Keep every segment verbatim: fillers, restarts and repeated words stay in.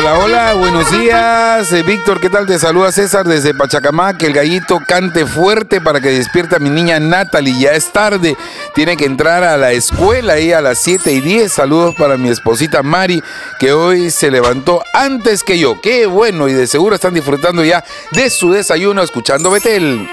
Hola, hola, buenos días. Eh, Víctor, ¿qué tal? Te saluda César desde Pachacamac. Que el gallito cante fuerte para que despierte a mi niña Natalie. Ya es tarde, tiene que entrar a la escuela ahí a las siete y diez. Saludos para mi esposita Mari, que hoy se levantó antes que yo. Qué bueno, y de seguro están disfrutando ya de su desayuno escuchando Betel.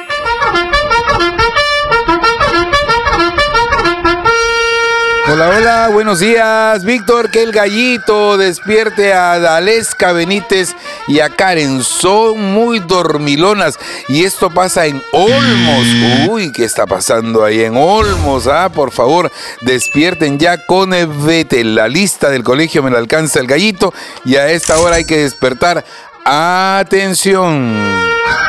Hola, hola, buenos días, Víctor, que el gallito despierte a Dalesca Benítez y a Karen, son muy dormilonas y esto pasa en Olmos. Uy, ¿qué está pasando ahí en Olmos? Ah, por favor, despierten ya con el Betel. La lista del colegio me la alcanza el gallito y a esta hora hay que despertar. Atención.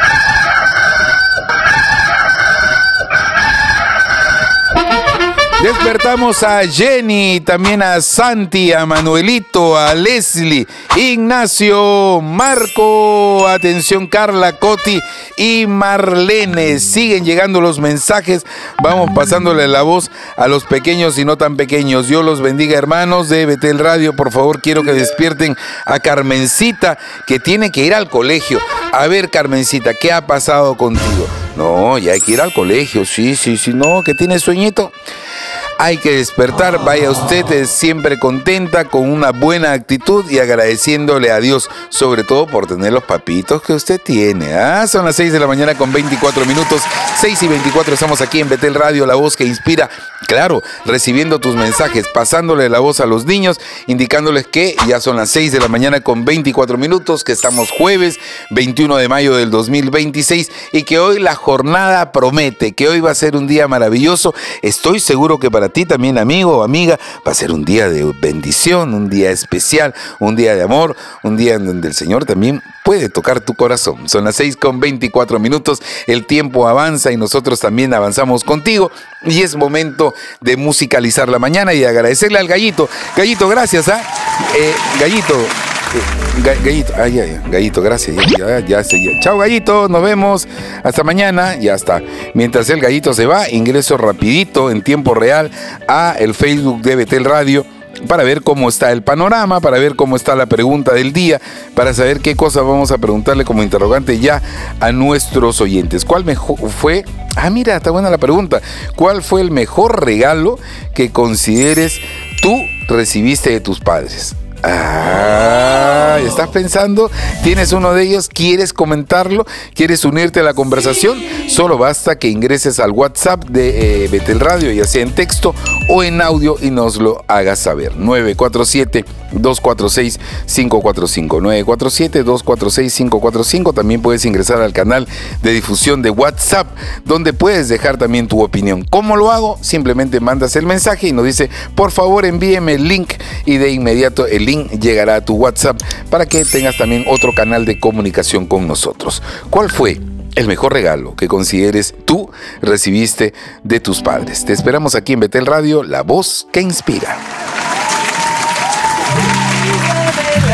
Despertamos a Jenny, también a Santi, a Manuelito, a Leslie, Ignacio, Marco, atención Carla, Coti y Marlene. Siguen llegando los mensajes, vamos pasándole la voz a los pequeños y no tan pequeños. Dios los bendiga, hermanos de Betel Radio. Por favor, quiero que despierten a Carmencita, que tiene que ir al colegio. A ver, Carmencita, ¿qué ha pasado contigo? No, ya hay que ir al colegio, sí, sí, sí, no, que tiene sueñito. Hay que despertar, vaya usted eh, siempre contenta, con una buena actitud y agradeciéndole a Dios, sobre todo por tener los papitos que usted tiene. Ah, son las seis de la mañana con veinticuatro minutos, seis y veinticuatro, estamos aquí en Betel Radio, la voz que inspira. Claro, recibiendo tus mensajes, pasándole la voz a los niños, indicándoles que ya son las seis de la mañana con veinticuatro minutos, que estamos jueves veintiuno de mayo del dos mil veintiséis y que hoy la jornada promete, que hoy va a ser un día maravilloso. Estoy seguro que para ti también, amigo o amiga, va a ser un día de bendición, un día especial, un día de amor, un día en donde el Señor también puede tocar tu corazón. Son las seis con veinticuatro minutos, el tiempo avanza y nosotros también avanzamos contigo y es momento de musicalizar la mañana y agradecerle al Gallito. Gallito, gracias, ¿ah? Eh, Gallito, eh, Gallito, ay, ay, Gallito, gracias, ya, ya, ya, ya. Chao, Gallito, nos vemos, hasta mañana, ya está. Mientras el Gallito se va, ingreso rapidito, en tiempo real, a el Facebook de Betel Radio, para ver cómo está el panorama, para ver cómo está la pregunta del día, para saber qué cosa vamos a preguntarle como interrogante ya a nuestros oyentes. ¿Cuál mejor fue? Ah, mira, está buena la pregunta. ¿Cuál fue el mejor regalo que consideres tú recibiste de tus padres? Ah, ¿estás pensando? ¿Tienes uno de ellos? ¿Quieres comentarlo? ¿Quieres unirte a la conversación? Solo basta que ingreses al WhatsApp de eh, Betel Radio, ya sea en texto o en audio, y nos lo hagas saber. nueve cuatro siete, dos cuatro seis, cinco cuatro cinco. nueve cuatro siete, dos cuatro seis, cinco cuatro cinco. También puedes ingresar al canal de difusión de WhatsApp, donde puedes dejar también tu opinión. ¿Cómo lo hago? Simplemente mandas el mensaje y nos dice, por favor envíeme el link, y de inmediato el link llegará a tu WhatsApp para que tengas también otro canal de comunicación con nosotros. ¿Cuál fue el mejor regalo que consideres tú recibiste de tus padres? Te esperamos aquí en Betel Radio, la voz que inspira.